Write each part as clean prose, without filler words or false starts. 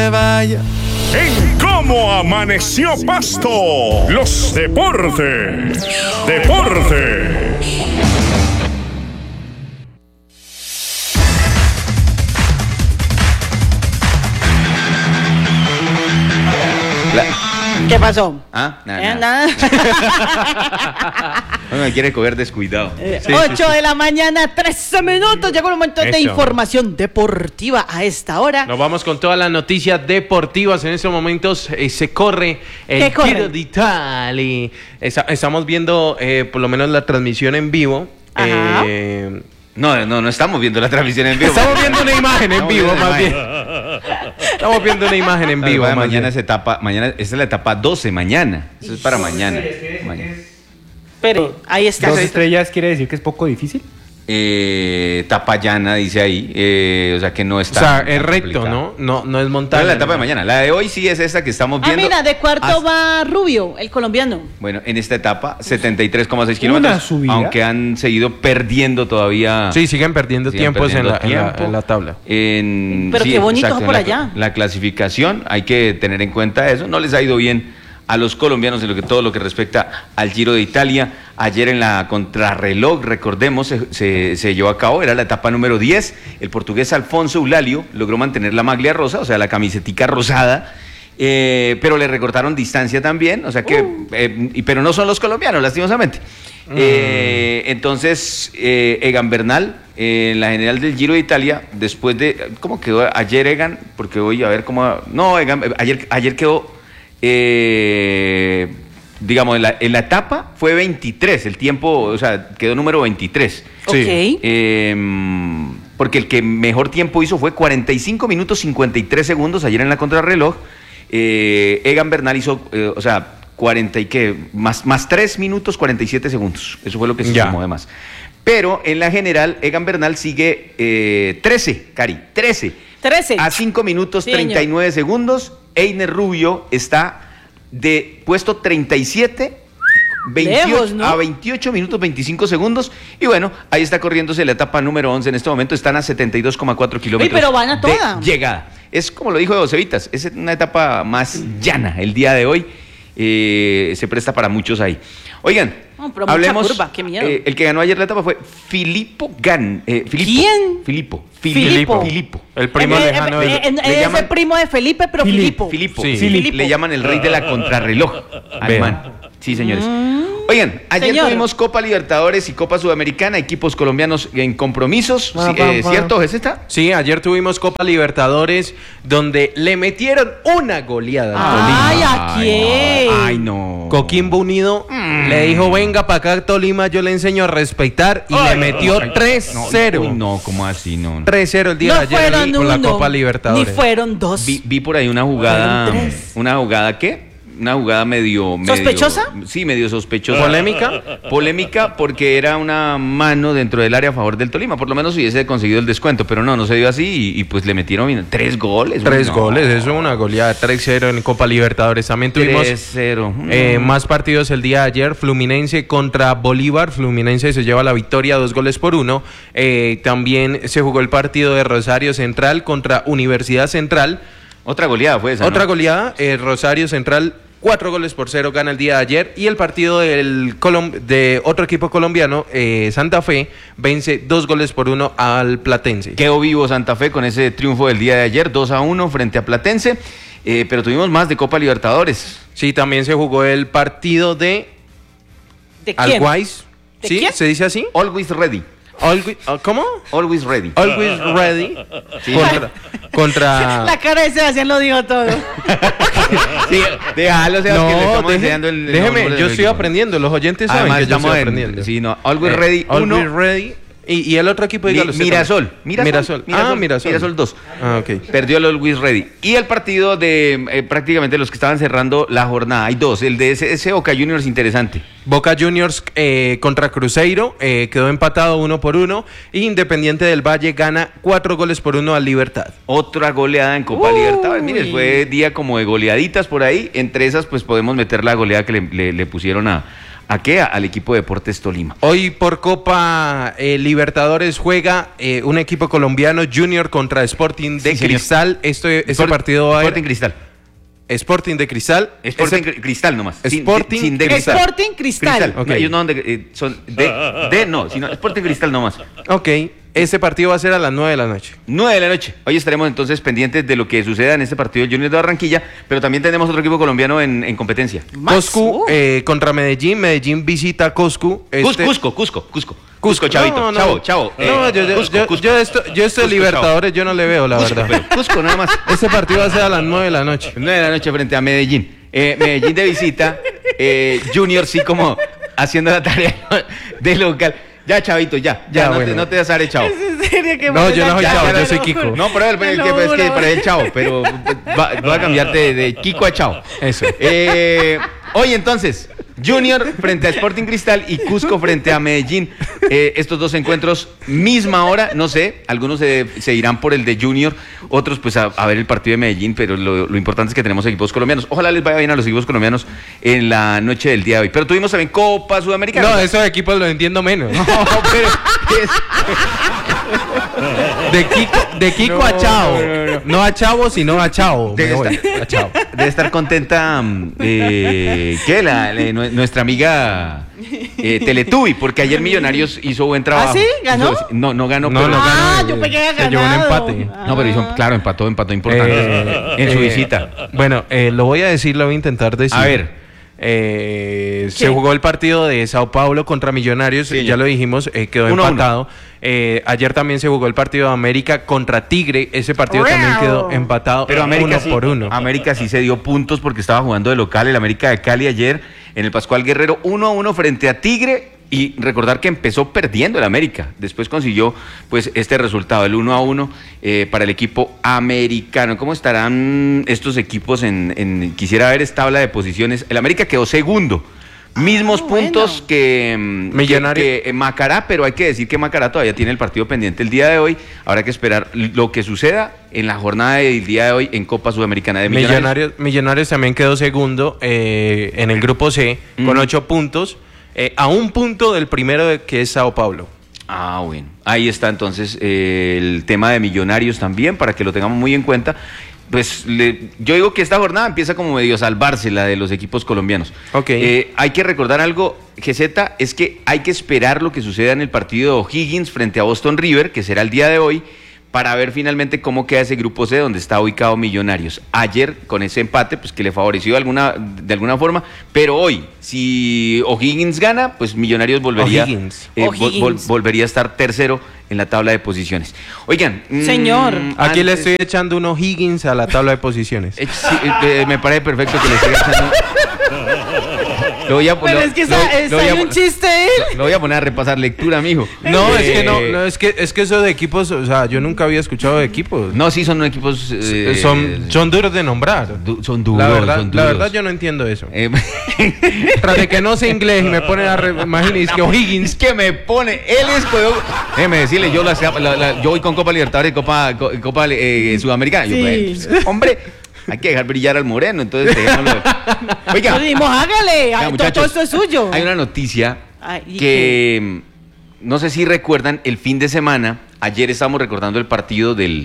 vaya. En Cómo Amaneció Pasto, los deportes. ¿Qué pasó? Nada. Me quiere coger descuidado. 8 de la mañana, 13 minutos. Llegó el momento de información deportiva a esta hora. Nos vamos con todas las noticias deportivas. En estos momentos se corre el Giro d'Italia. Estamos viendo por lo menos la transmisión en vivo. No estamos viendo la transmisión en vivo. Estamos viendo una imagen en vivo, más bien. Estamos viendo una imagen en vivo. Mañana esta es la etapa 12, mañana. Eso es para mañana. Pero ahí está. 2 estrellas quiere decir que es poco difícil. Etapa llana, dice ahí. O sea que no está. O sea, es recto, ¿no? No es montaña. No es la etapa de mañana. La de hoy sí es esta que estamos viendo. Mira, de cuarto va Rubio, el colombiano. Bueno, en esta etapa, 73,6 kilómetros. Aunque han seguido perdiendo todavía. Sí, siguen perdiendo tiempos en la tabla. Pero qué bonito por allá. La clasificación, hay que tener en cuenta eso. No les ha ido bien a los colombianos en todo lo que respecta al Giro de Italia. Ayer en la contrarreloj, recordemos, se llevó a cabo, era la etapa número 10. El portugués Alfonso Eulalio logró mantener la maglia rosa, o sea, la camisetica rosada, pero le recortaron distancia también, o sea que, pero no son los colombianos, lastimosamente. Entonces, Egan Bernal, la general del Giro de Italia, después de, ¿cómo quedó ayer Egan? Porque voy a ver cómo, no, Egan, ayer quedó... digamos, en la etapa fue 23, el tiempo, o sea, quedó número 23. Sí. Porque el que mejor tiempo hizo fue 45 minutos 53 segundos ayer en la contrarreloj. Egan Bernal hizo, o sea, 40 y qué, más 3 minutos 47 segundos. Eso fue lo que se sumó de más. Pero en la general, Egan Bernal sigue 13, Cari, 13. A 5 minutos 39 segundos. Einer Rubio está de puesto 37, 28, lejos, ¿no? A 28 minutos 25 segundos. Y bueno, ahí está corriéndose la etapa número 11 en este momento. Están a 72,4 kilómetros. Pero van a toda. De llegada. Es como lo dijo Josevitas, es una etapa más llana el día de hoy. Se presta para muchos ahí. Oigan, hablemos. Curva, qué miedo. El que ganó ayer la etapa fue Filippo Gann. ¿Quién? Filippo. El primo lejano. Es el primo de Felipe, pero Filippo. Le llaman el rey de la contrarreloj alemán. Sí, señores. Oigan, ayer tuvimos Copa Libertadores y Copa Sudamericana, equipos colombianos en compromisos. ¿Cierto? ¿Es esta? Sí, ayer tuvimos Copa Libertadores donde le metieron una goleada. ¿A quién? Ay, no. Coquimbo Unido le dijo, venga para acá Tolima, yo le enseño a respetar y le metió 3-0. No, ¿cómo así? No. 3-0 el día de ayer por la Copa Libertadores. Ni fueron 2. Vi por ahí una jugada. ¿Una jugada qué? Una jugada medio ¿sospechosa? Sí, medio sospechosa. ¿Polémica? Porque era una mano dentro del área a favor del Tolima. Por lo menos hubiese conseguido el descuento, pero no se dio así y pues le metieron 3 goles. 3 goles, eso es una goleada. 3-0 en Copa Libertadores. También tuvimos 3-0. Más partidos el día de ayer. Fluminense contra Bolívar. Fluminense se lleva la victoria 2-1. También se jugó el partido de Rosario Central contra Universidad Central. Otra goleada fue esa, Otra goleada, Rosario Central 4-0 gana el día de ayer. Y el partido de otro equipo colombiano, Santa Fe, vence 2-1 al Platense. Quedó vivo Santa Fe con ese triunfo del día de ayer, 2-1 frente a Platense. Pero tuvimos más de Copa Libertadores. Sí, también se jugó el partido de Always. ¿Sí? ¿Quién? ¿Se dice así? Always Ready. ¿Cómo? Always Ready. Always Ready. Sí. Contra... La cara de Sebastián lo dijo todo. Sí, déjalo, Sebastián, que le estamos enseñando el déjeme, yo estoy aprendiendo. Los oyentes saben que yo estoy aprendiendo. Sí, no, Always Ready 1. Always Ready. ¿Y el otro equipo? Dígalo usted. Mirasol. Mirasol 2. Ok. Perdió el Always Ready. Y el partido de prácticamente los que estaban cerrando la jornada. Hay 2. El de ese Boca Juniors interesante. Boca Juniors contra Cruzeiro. Quedó empatado 1-1. Y Independiente del Valle gana 4-1 al Libertad. Otra goleada en Copa Libertadores. Mire, fue día como de goleaditas por ahí. Entre esas, pues podemos meter la goleada que le pusieron a ¿A qué? Al equipo de Deportes Tolima. Hoy por Copa Libertadores juega un equipo colombiano, Junior contra Sporting de Sí, Cristal. Este partido va a Sporting Cristal. Sporting de Cristal. Sporting Cristal nomás. Sporting sin de Cristal. Sporting Cristal. Ok. No, ellos no son no, sino Sporting Cristal nomás. Ok, este partido va a ser a las 9 de la noche. 9 de la noche. Hoy estaremos entonces pendientes de lo que suceda en este partido del Junior de Barranquilla, pero también tenemos otro equipo colombiano en competencia. Coscu contra Medellín. Medellín visita a Coscu. Cusco, chavito. Chavo. No, yo esto de Libertadores yo no le veo, la verdad. Pero Cusco nada más. Este partido va a ser a las 9 de la noche. 9 de la noche frente a Medellín. Medellín de visita. Junior sí como haciendo la tarea de local. Ya, chavito, ya. Bueno. No te das are, chavo. ¿Es en serio que No, yo no soy ya, chavo, ya, yo soy Kiko. No, pero es que para él chavo, pero va a cambiarte de Kiko a chavo. Eso. Hoy entonces, Junior frente a Sporting Cristal y Cusco frente a Medellín. Estos dos encuentros, misma hora, no sé, algunos se irán por el de Junior, otros pues a ver el partido de Medellín, pero lo importante es que tenemos equipos colombianos. Ojalá les vaya bien a los equipos colombianos en la noche del día de hoy. Pero tuvimos también Copa Sudamericana. No, esos equipos los entiendo menos. No, pero De Kiko a Chavo. No a Chavo, sino a Chavo. A Chavo. debe estar contenta nuestra amiga Teletubby, porque ayer Millonarios hizo buen trabajo. ¿Ah, sí? ¿Ganó? No ganó, No, pero no ganó. Yo pensé que había Se llevó un ganado. empate. No, pero hizo, claro, empató importante en su visita. Bueno, lo voy a intentar decir. A ver. Se jugó el partido de Sao Paulo contra Millonarios, Sí, ya lo dijimos, quedó 1-1. empatado. Ayer también se jugó el partido de América contra Tigre, ese partido también quedó empatado, Pero América 1-1. América sí se dio puntos porque estaba jugando de local el América de Cali ayer en el Pascual Guerrero 1-1 frente a Tigre. Y recordar que empezó perdiendo el América, después consiguió pues este resultado, el 1-1 para el equipo americano. ¿Cómo estarán estos equipos quisiera ver esta tabla de posiciones? El América quedó segundo, mismos puntos que Millonario. que Macará, pero hay que decir que Macará todavía tiene el partido pendiente el día de hoy. Habrá que esperar lo que suceda en la jornada del día de hoy en Copa Sudamericana de Millonarios también quedó segundo en el grupo C con 8 puntos. A un punto del primero que es Sao Paulo. Ah, bueno. Ahí está entonces el tema de Millonarios también, para que lo tengamos muy en cuenta. Pues yo digo que esta jornada empieza como medio a salvarse la de los equipos colombianos. Ok. Hay que recordar algo, GZ, es que hay que esperar lo que suceda en el partido de O'Higgins frente a Boston River, que será el día de hoy, para ver finalmente cómo queda ese grupo C donde está ubicado Millonarios. Ayer, con ese empate, pues que le favoreció de alguna forma, pero hoy, si O'Higgins gana, pues Millonarios volvería a estar tercero en la tabla de posiciones. Oigan, señor, aquí le estoy echando un O'Higgins a la tabla de posiciones. Me parece perfecto que le esté echando. Lo voy a pero es que hay un chiste ahí. Lo voy a poner a repasar lectura, mijo. No, es que eso de equipos, o sea, yo nunca había escuchado de equipos. No, sí, son equipos... son duros de nombrar. Son duros, la verdad yo no entiendo eso. Tras de que no sé inglés y me ponen a imagínate que O'Higgins. Es que me pone, él es... Déjeme decirle, yo voy con Copa Libertadores y Copa Sudamericana. Sí. Hombre... Hay que dejar brillar al moreno, entonces dejémoslo. Oiga. Nos dimos, hágale. Todo esto es suyo. Hay una noticia Ay, que no sé si recuerdan, el fin de semana, ayer estábamos recordando el partido del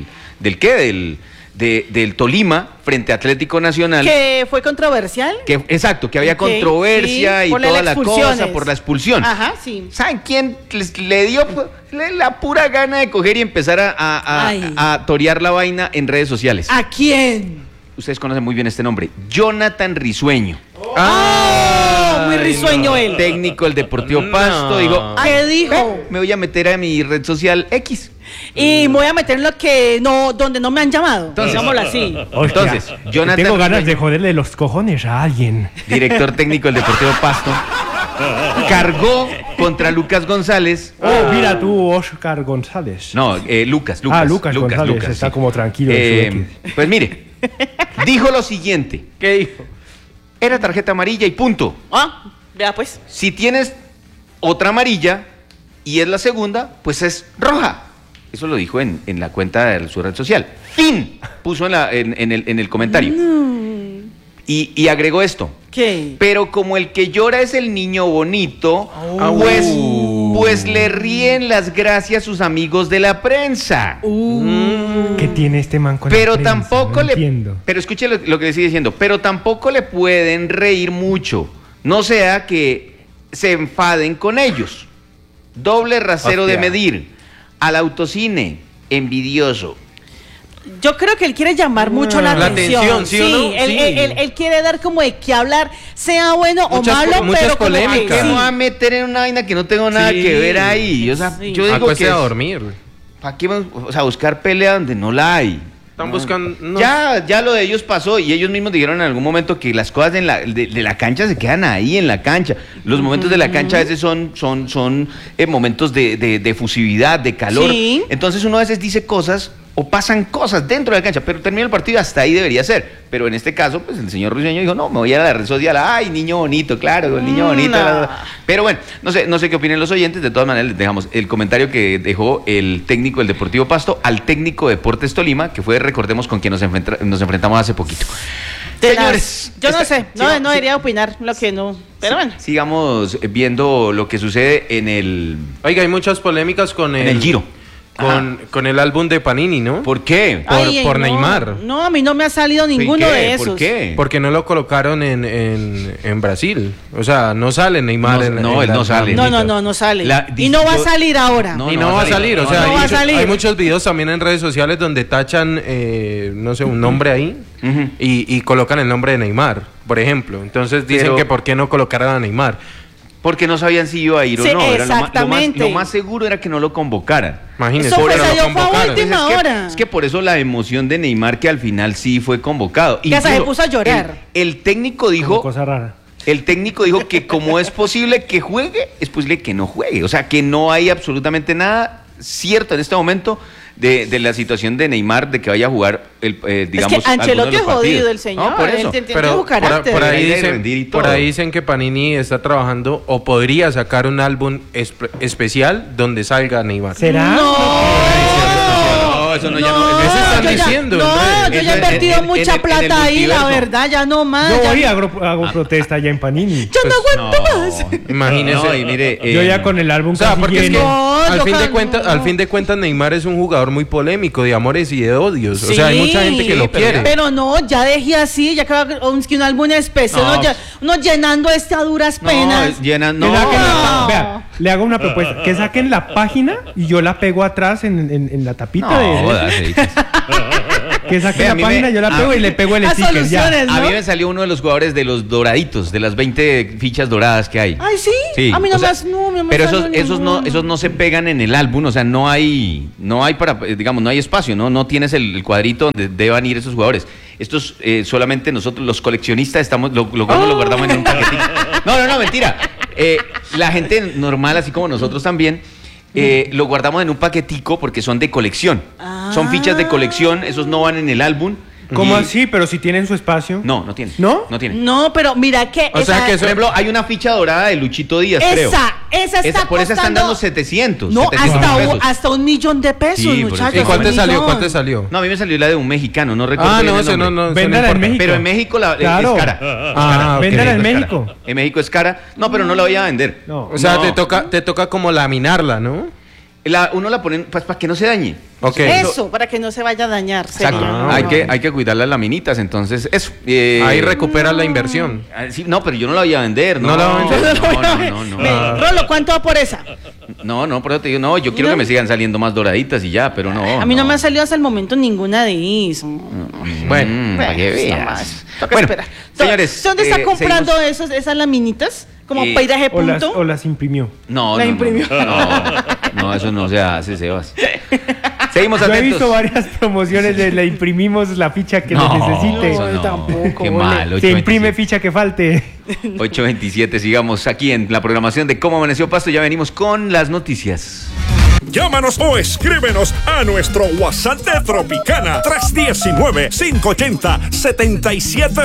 Tolima frente a Atlético Nacional. ¿Que fue controversial? Exacto, que había controversia sí, y toda la cosa por la expulsión. Ajá, sí. ¿Saben quién le dio la pura gana de coger y empezar a torear la vaina en redes sociales? ¿A quién? Ustedes conocen muy bien este nombre, Jonathan Risueño. Muy risueño él. Técnico del Deportivo Pasto. Digo, ¿qué dijo? Me voy a meter a mi red social X. Y me voy a meter en lo que donde no me han llamado. Digámoslo así. Entonces, Jonathan tengo ganas Risueño, de joderle los cojones a alguien. director técnico del Deportivo Pasto, cargó contra Lucas González. Mira tú, Oscar González. No, Lucas González está sí. como tranquilo en su X. Pues mire, dijo lo siguiente. ¿Qué dijo? Era tarjeta amarilla y punto. Vea pues. Si tienes otra amarilla y es la segunda, pues es roja. Eso lo dijo en la cuenta de su red social. Fin. Puso en el comentario. Y agregó esto. ¿Qué? Pero como el que llora es el niño bonito, pues le ríen las gracias sus amigos de la prensa. ¿Qué tiene este man con la Pero prensa? tampoco No entiendo. Pero escuche lo que le sigue diciendo. Pero tampoco le pueden reír mucho. No sea que se enfaden con ellos. Doble rasero Hostia. de medir. Al autocine, envidioso. Yo creo que él quiere llamar mucho la La atención. atención, ¿sí o no? Él, Sí. él quiere dar como de qué hablar, sea bueno Muchas o malo, muchas pero como que polémicas. ¿Qué sí. me va a meter en una vaina que no tengo nada Sí. que ver ahí? O sea, Sí. yo digo Acuéstese que a dormir. ¿para qué vamos, o sea, buscar pelea donde no la hay? Están buscando... no. Ya lo de ellos pasó y ellos mismos dijeron en algún momento que las cosas de la cancha se quedan ahí en la cancha. Los momentos de la cancha a veces son momentos de efusividad, de calor. Sí. Entonces uno a veces dice cosas o pasan cosas dentro de la cancha, pero termina el partido y hasta ahí debería ser. Pero en este caso, pues el señor Ruiseño dijo, no, me voy a la red social, ay, niño bonito, claro, el niño bonito. No. Pero bueno, no sé qué opinen los oyentes, de todas maneras les dejamos el comentario que dejó el técnico del Deportivo Pasto al técnico de Deportes Tolima, que fue, recordemos, con quien nos enfrentamos hace poquito. Señores, Yo no esta- sé, no debería opinar lo que no. Pero bueno. Sigamos viendo lo que sucede en el Oiga, hay muchas polémicas con En el Giro. Con el álbum de Panini, ¿no? ¿Por qué? Por no, Neymar. No, a mí no me ha salido ninguno ¿Qué? de esos. ¿Por qué? Porque no lo colocaron en Brasil. O sea, no sale Neymar No, en no, él no las sale. laminitas. No sale. La- y no va a yo- salir ahora. No, Y no va a salir, o sea, no hay, va a muchos- salir. hay muchos videos también en redes sociales donde tachan, no sé, un nombre ahí Ujú. y colocan el nombre de Neymar, por ejemplo. Entonces dicen Pero- que por qué no colocaran a Neymar. Porque no sabían si iba a ir Sí, o no. Era exactamente. lo más seguro era que no lo convocaran. Imagínense, Eso fue, pero lo salió, fue a convocaron. última Entonces, hora. es que por eso la emoción de Neymar que al final sí fue convocado. Que hasta se Incluso puso a llorar. El técnico Como dijo, cosa rara. que como es posible que juegue, es posible que no juegue. O sea, que no hay absolutamente nada cierto en este momento de la situación de Neymar de que vaya a jugar digamos es que Ancelotti algunos de es los jodido partidos. el señor. No, por él eso. tiene Pero su carácter. por ahí Debería de rendir y dicen, todo. por ahí dicen que Panini está trabajando o podría sacar un álbum especial donde salga Neymar. ¿Será? No, eso no, ya no. Eso están yo ya- diciendo en No, redes. yo ya he Eso invertido en mucha el plata ahí, la multiverso. verdad, ya no más. Yo ya, voy y hago protesta allá en Panini. ya no aguanto más. Imagínese. No, y mire, Yo ya con el álbum O sea, casi porque es que lleno. No, al yo fin, de jamás- cuentas, no. al fin de cuentas Neymar es un jugador muy polémico, de amores y de odios. O sea, hay mucha gente que lo quiere. Pero no, ya dejé así, ya que un álbum especial, No. uno llenando a duras penas. No, llenan, Que no. saquen No. vea, le hago una propuesta. Que saquen la página y yo la pego atrás en la tapita No, de. jodas, Edith. Que saquen Vea, a la mí página, me- yo la a pego mí- y le pego el a sticker. Ya. soluciones. A mí ¿no? me salió uno de los jugadores de los doraditos, de las 20 fichas doradas que hay. Ay, sí. A mí o sea, nomás no me pero salió ninguno. esos no se pegan en el álbum, o sea, no hay para, digamos, no hay espacio, no tienes el cuadrito donde deban ir esos jugadores. Estos solamente nosotros, los coleccionistas, estamos, lo guardamos en un paquetito. No, mentira. La gente normal, así como nosotros también, lo guardamos en un paquetico porque son de colección. Son fichas de colección, esos no van en el álbum. ¿Cómo Y- así? Pero si tienen su espacio. No, no tiene. ¿No? No tiene. No, pero mira que. O sea que Por ejemplo, hay una ficha dorada de Luchito Díaz, creo. Esa está Por esa están costando- dando 700. No, 700 pesos. hasta $1 millón de pesos, Sí, por eso. muchachos. ¿Y cuál te $1 salió? millón. ¿Cuál te salió? No, a mí me salió la de un mexicano, no recuerdo Ah, bien no, el ese nombre. no Véndala en importa. México. Pero en México Claro. es cara. Ah, ok. Véndala en Es cara. México. En México es cara. No, pero no la voy a vender. No. O sea, No. te toca como laminarla, ¿no? Uno la pone pues, para que no se dañe. Ok. Eso, para que no se vaya a dañar. Exacto. sería. Hay que cuidar las laminitas, entonces eso. Ahí recuperas la inversión. Sí, no, pero yo no la voy a vender. ¿No la va a vender? No. Rolo, ¿cuánto va por esa? No, por eso te digo, no, yo quiero No. que me sigan saliendo más doraditas y ya, pero no. A mí no me ha salido hasta el momento ninguna de eso. Bueno, para que Bueno, veas. Toca Bueno, esperar. señores. ¿Dónde está comprando seguimos- esas laminitas? Como Eh, para ir a ese punto. O las imprimió. No, La no, imprimió. No, eso no se hace, Sebas. Seguimos Yo he atentos. visto varias promociones de le imprimimos la ficha que No, necesite. eso no. tampoco, Qué ole. mal. Se imprime ficha que falte. 8:27, sigamos aquí en la programación de Cómo Amaneció Pasto. Ya venimos con las noticias. Llámanos o escríbenos a nuestro WhatsApp de Tropicana 319-580-77